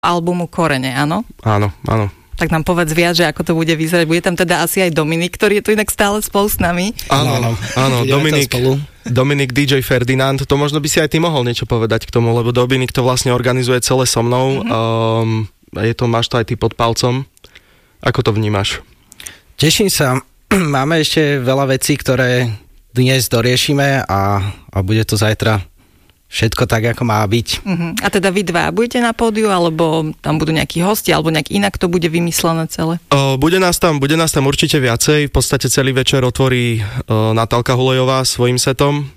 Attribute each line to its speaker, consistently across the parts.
Speaker 1: albumu Korene, áno?
Speaker 2: Áno.
Speaker 1: Tak nám povedz viac, že ako to bude vyzerať. Bude tam teda asi aj Dominik, ktorý je tu inak stále spolu s nami.
Speaker 2: Áno, Dominik DJ Ferdinand, to možno by si aj ty mohol niečo povedať k tomu, lebo Dominik to vlastne organizuje celé so mnou. Máš to aj ty pod palcom. Ako to vnímaš?
Speaker 3: Teším sa. Máme ešte veľa vecí, ktoré dnes doriešime a bude to zajtra všetko tak, ako má byť.
Speaker 1: A teda vy dva budete na pódiu, alebo tam budú nejakí hostia, alebo nejak inak to bude vymyslené celé?
Speaker 2: Bude nás tam určite viacej. V podstate celý večer otvorí Natálka Hulejová svojím setom.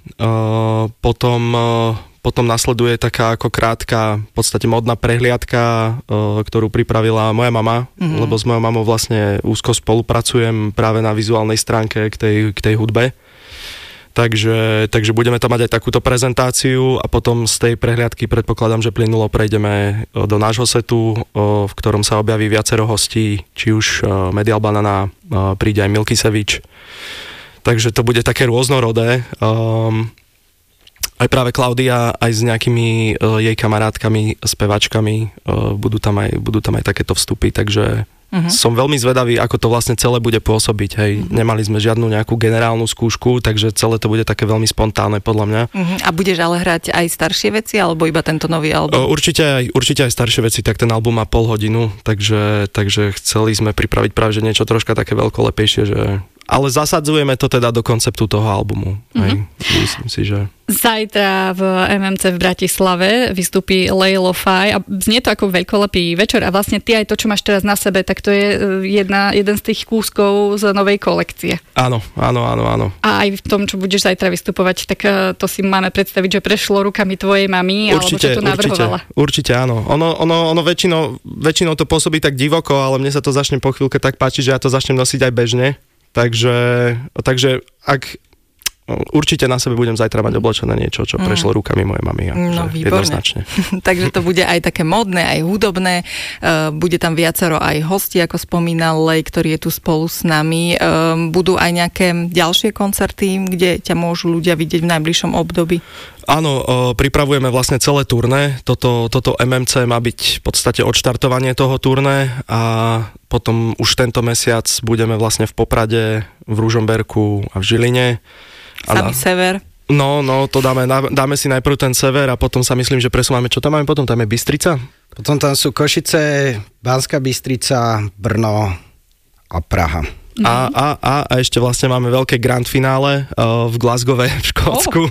Speaker 2: Potom nasleduje taká ako krátka, v podstate modná prehliadka, ktorú pripravila moja mama, lebo s mojou mamou vlastne úzko spolupracujem práve na vizuálnej stránke k tej hudbe. Takže budeme tam mať aj takúto prezentáciu a potom z tej prehliadky predpokladám, že plynulo prejdeme do nášho setu, v ktorom sa objaví viacero hostí, či už Medial Banana, príde aj Milky Sevič. Takže to bude také rôznorodé. Aj práve Klaudia, aj s nejakými jej kamarátkami, spevačkami budú tam aj takéto vstupy, takže som veľmi zvedavý, ako to vlastne celé bude pôsobiť, hej. Nemali sme žiadnu nejakú generálnu skúšku, takže celé to bude také veľmi spontánne, podľa mňa.
Speaker 1: A budeš ale hrať aj staršie veci, alebo iba tento nový album?
Speaker 2: Určite aj staršie veci, tak ten album má pol hodinu, takže chceli sme pripraviť práve že niečo troška také veľkolepejšie, že... Ale zasadzujeme to teda do konceptu toho albumu. Hej. Myslím si, že...
Speaker 4: Zajtra v MMC v Bratislave vystúpi Lay Lo-Fi a znie to ako veľkolepý večer a vlastne ty aj to, čo máš teraz na sebe, tak to je jeden z tých kúskov z novej kolekcie. Áno. A aj v tom, čo budeš zajtra vystupovať, tak to si máme predstaviť, že prešlo rukami tvojej mamy, alebo čo tu navrhovala.
Speaker 2: Určite áno. Ono väčšinou to pôsobí tak divoko, ale mne sa to začne po chvíľke tak páčiť, že ja to začnem nosiť aj bežne. Takže ak určite na sebe budem zajtra mať oblečené niečo, čo prešlo rukami mojej mamy.
Speaker 1: No výborné. Takže to bude aj také modné, aj hudobné. Bude tam viacero aj hostí, ako spomínal Lej, ktorý je tu spolu s nami. Budú aj nejaké ďalšie koncerty, kde ťa môžu ľudia vidieť v najbližšom období?
Speaker 2: Áno, pripravujeme vlastne celé turné. Toto MMC má byť v podstate odštartovanie toho turné a potom už tento mesiac budeme vlastne v Poprade, v Ružomberku a v Žiline.
Speaker 1: Samý sever.
Speaker 2: No, to dáme si najprv ten sever a potom sa myslím, že presúvame. Čo tam máme potom? Tam je Bystrica?
Speaker 3: Potom tam sú Košice, Banská Bystrica, Brno a Praha.
Speaker 2: A ešte vlastne máme veľké grand finále v Glasgowe v Škótsku.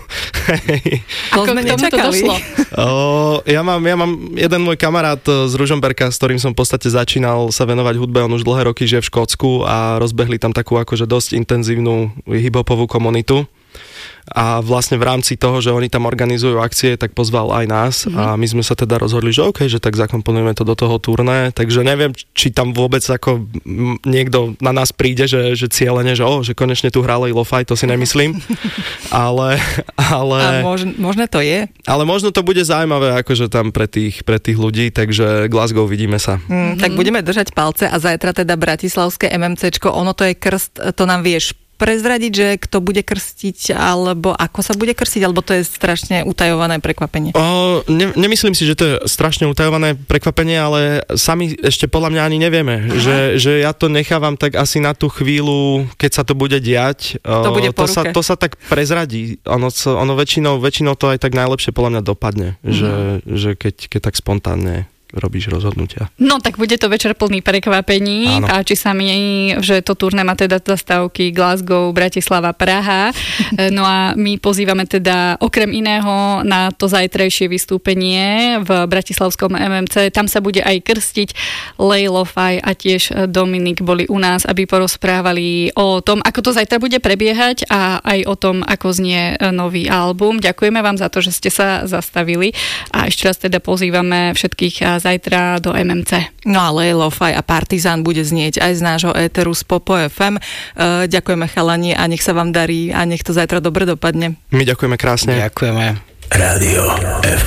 Speaker 1: Ako k tomu to došlo?
Speaker 2: Ja mám jeden môj kamarát z Ružomberka, s ktorým som v podstate začínal sa venovať hudbe, on už dlhé roky žije v Škótsku a rozbehli tam takú akože dosť intenzívnu hip-hopovú komunitu. A vlastne v rámci toho, že oni tam organizujú akcie, tak pozval aj nás a my sme sa teda rozhodli, že OK, že tak zakomponujeme to do toho turné, takže neviem, či tam vôbec ako niekto na nás príde, že cieľene, že konečne tu hrali Lo-Fi, to si nemyslím, ale... A
Speaker 1: možno to je.
Speaker 2: Ale možno to bude zaujímavé, akože tam pre tých ľudí, takže Glasgow, vidíme sa.
Speaker 1: Tak budeme držať palce a zajtra teda bratislavské MMCčko, ono to je krst, to nám vieš prezradiť, že kto bude krstiť, alebo ako sa bude krstiť, alebo to je strašne utajované prekvapenie?
Speaker 2: Nemyslím si, že to je strašne utajované prekvapenie, ale sami ešte podľa mňa ani nevieme, že ja to nechávam tak asi na tú chvíľu, keď sa to bude diať. To sa tak prezradí. Ono väčšinou to aj tak najlepšie podľa mňa dopadne, že keď tak spontánne robíš rozhodnutia.
Speaker 4: No tak bude to večer plný prekvapení.
Speaker 2: Áno.
Speaker 4: Páči sa mi, že to turné má teda zastávky Glasgow, Bratislava, Praha. No a my pozývame teda okrem iného na to zajtrajšie vystúpenie v bratislavskom MMC. Tam sa bude aj krstiť Lay Lo-Fi a tiež Dominik boli u nás, aby porozprávali o tom, ako to zajtra bude prebiehať a aj o tom, ako znie nový album. Ďakujeme vám za to, že ste sa zastavili a ešte raz teda pozývame všetkých zajtra do MMC.
Speaker 1: No a Lay Lo-Fi a Partizán bude znieť aj z nášho éteru z Popo FM. Ďakujeme chalani a nech sa vám darí a nech to zajtra dobre dopadne.
Speaker 2: My ďakujeme krásne.
Speaker 3: Ďakujeme.
Speaker 5: Rádio F.